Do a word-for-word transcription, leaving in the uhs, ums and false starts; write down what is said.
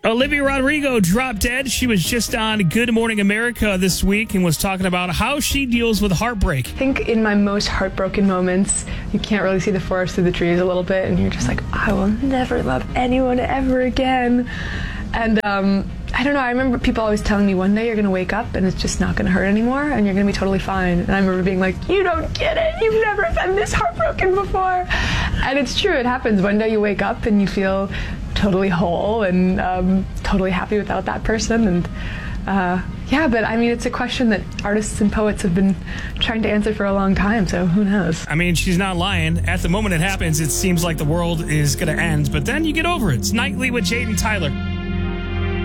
Olivia Rodrigo dropped dead. She was just on Good Morning America this week and was talking about how she deals with heartbreak. I think in my most heartbroken moments, you can't really see the forest through the trees a little bit, and you're just like, I will never love anyone ever again. And um, I don't know, I remember people always telling me one day you're going to wake up and it's just not going to hurt anymore and you're going to be totally fine. And I remember being like, you don't get it. You've never been this heartbroken before. And it's true, it happens. One day you wake up and you feel totally whole and um, totally happy without that person. And uh, yeah, but I mean, it's a question that artists and poets have been trying to answer for a long time, so who knows? I mean, she's not lying. At the moment it happens, it seems like the world is going to end, but then you get over it. It's Nightly with Jade and Tyler.